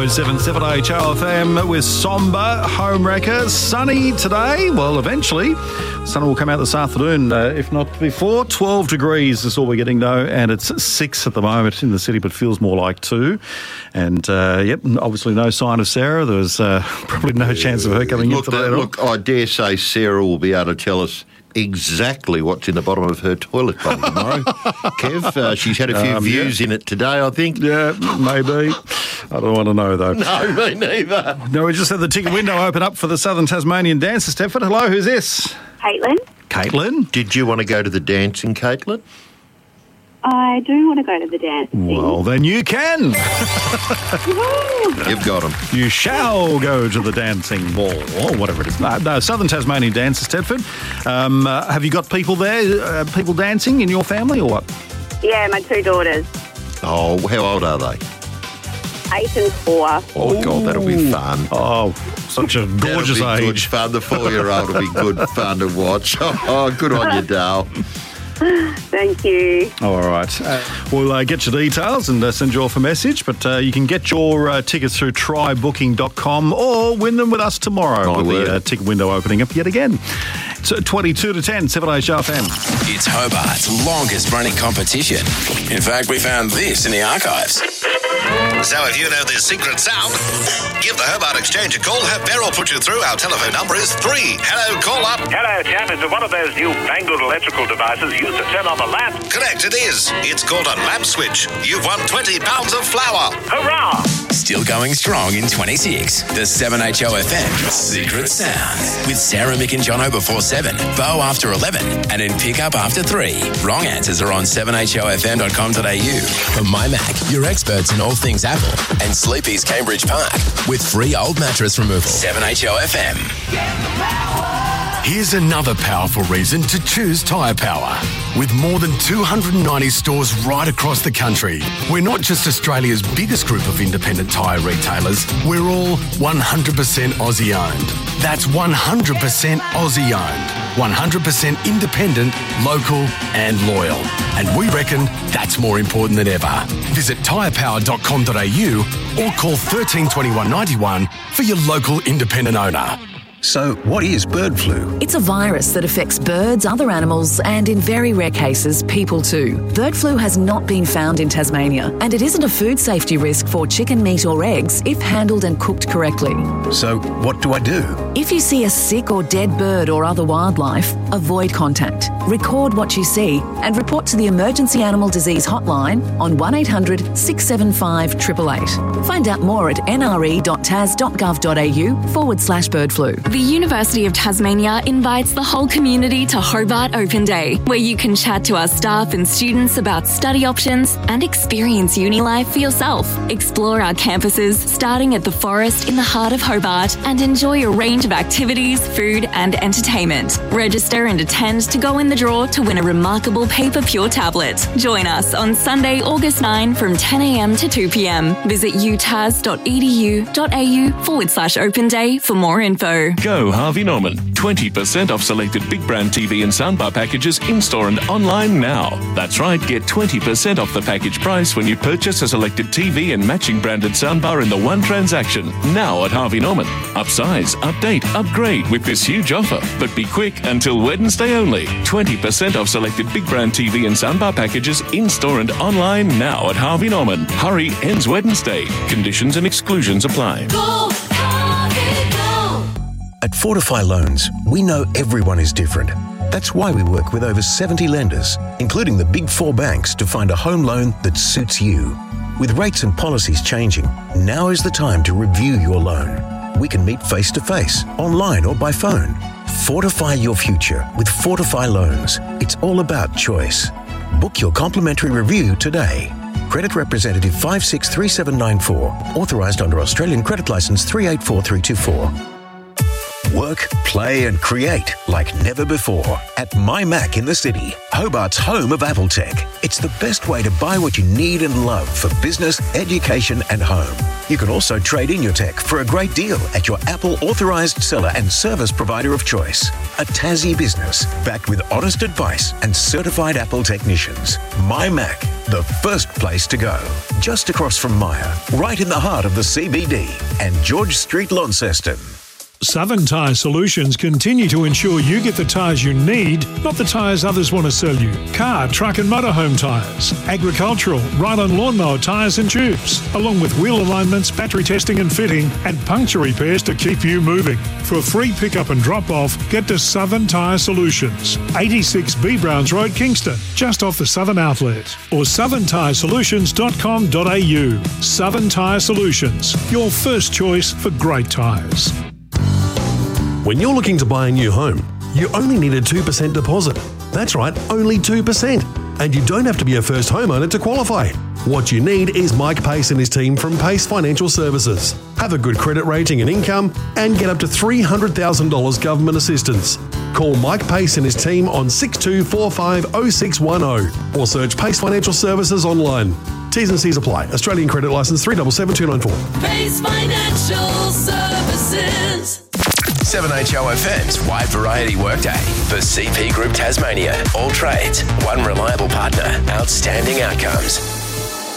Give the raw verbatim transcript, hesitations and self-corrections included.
oh seven seven H O F M with Somber, Homewrecker. Sunny today. Well, eventually, sun will come out this afternoon, uh, if not before. twelve degrees is all we're getting though, and it's six at the moment in the city, but feels more like two. And, uh, yep, obviously no sign of Sarah. There was uh, probably no chance of her coming look, in today at all. Look, I dare say Sarah will be able to tell us exactly what's in the bottom of her toilet bowl tomorrow. Kev, uh, she's had a few um, views yeah. in it today, I think. Yeah, maybe. I don't want to know, though. No, me neither. No, we just had the ticket window open up for the Southern Tasmanian Dance, Stepford. Hello, who's this? Caitlin. Caitlin? Did you want to go to the dancing, Caitlin? I do want to go to the dancing. Well, then you can. You've got them. You shall go to the dancing ball, or whatever it is. No, no Southern Tasmanian Dance, Stepford. Um, uh, have you got people there, uh, people dancing in your family, or what? Yeah, my two daughters. Oh, how old are they? Eight and four. Oh, God, that'll be fun. Oh, such a gorgeous that'll be age. Good fun. The four-year-old will be good fun to watch. Oh, good on you, Dale. Thank you. All right. Uh, we'll uh, get your details and uh, send you off a message, but uh, you can get your uh, tickets through try booking dot com or win them with us tomorrow My with word. the uh, ticket window opening up yet again. So twenty-two to ten, seven H O F M. It's Hobart's longest running competition. In fact, we found this in the archives. So if you know this secret sound, give the Hobart Exchange a call. Have Beryl put you through. Our telephone number is three. Hello, call up. Hello, chap. Is it one of those new fangled electrical devices used to turn on the lamp? Correct, it is. It's called a lamp switch. You've won twenty pounds of flour. Hurrah! Still going strong in twenty-six. The seven H O F M Secret Sound. With Sarah, Mick and Jono before seven, Bo after eleven, and in pickup after three. Wrong answers are on seven H O F M dot com dot a u. From MyMac, your experts in all things Apple, and Sleepy's Cambridge Park, with free old mattress removal. seven H O F M. Here's another powerful reason to choose Tyre Power. With more than two hundred ninety stores right across the country, we're not just Australia's biggest group of independent tyre retailers, we're all one hundred percent Aussie owned. That's one hundred percent Aussie owned, one hundred percent independent, local and loyal. And we reckon that's more important than ever. Visit tyre power dot com dot a u or call one three two one nine one for your local independent owner. So, what is bird flu? It's a virus that affects birds, other animals, and in very rare cases, people too. Bird flu has not been found in Tasmania, and it isn't a food safety risk for chicken meat or eggs if handled and cooked correctly. So, what do I do? If you see a sick or dead bird or other wildlife, avoid contact. Record what you see and report to the Emergency Animal Disease Hotline on one eight hundred six seven five eight eight eight. Find out more at n r e dot tas dot gov dot a u forward slash bird flu. The University of Tasmania invites the whole community to Hobart Open Day, where you can chat to our staff and students about study options and experience uni life for yourself. Explore our campuses, starting at the Forest in the heart of Hobart, and enjoy a range of activities, food and entertainment. Register and attend to go in the draw to win a remarkable Paper Pure tablet. Join us on Sunday, August ninth from ten a m to two p m. Visit u t a s dot e d u dot a u forward slash open day for more info. Go Harvey Norman. twenty percent off selected big brand T V and soundbar packages in-store and online now. That's right, get twenty percent off the package price when you purchase a selected T V and matching branded soundbar in the one transaction. Now at Harvey Norman. Upsize, update, upgrade with this huge offer. But be quick until Wednesday only. twenty percent off selected big brand T V and soundbar packages in-store and online now at Harvey Norman. Hurry, ends Wednesday. Conditions and exclusions apply. Go, Harvey, go. At Fortify Loans, we know everyone is different. That's why we work with over seventy lenders, including the big four banks, to find a home loan that suits you. With rates and policies changing, now is the time to review your loan. We can meet face-to-face, online or by phone. Fortify your future with Fortify Loans. It's all about choice. Book your complimentary review today. Credit representative five six three seven nine four. Authorised under Australian Credit Licence three eight four three two four. work, play and create like never before at MyMac in the city, Hobart's home of Apple Tech. It's the best way to buy what you need and love for business, education and home. You can also trade in your tech for a great deal at your Apple authorised seller and service provider of choice. A Tassie business backed with honest advice and certified Apple technicians. MyMac, the first place to go. Just across from Myer, right in the heart of the C B D and George Street, Launceston. Southern Tyre Solutions continue to ensure you get the tyres you need, not the tyres others want to sell you. Car, truck and motorhome tyres, agricultural, ride-on lawnmower tyres and tubes, along with wheel alignments, battery testing and fitting, and puncture repairs to keep you moving. For a free pick-up and drop-off, get to Southern Tyre Solutions, eighty-six B Browns Road, Kingston, just off the Southern Outlet, or southern tyre solutions dot com dot a u. Southern Tyre Solutions, your first choice for great tyres. When you're looking to buy a new home, you only need a two percent deposit. That's right, only two percent. And you don't have to be a first homeowner to qualify. What you need is Mike Pace and his team from Pace Financial Services. Have a good credit rating and income and get up to three hundred thousand dollars government assistance. Call Mike Pace and his team on six two four five oh six one oh or search Pace Financial Services online. T's and C's apply. Australian credit licence three seven seven two nine four. Pace Financial Services. seven H O F M's Wide Variety Workday for C P Group Tasmania. All trades, one reliable partner, outstanding outcomes.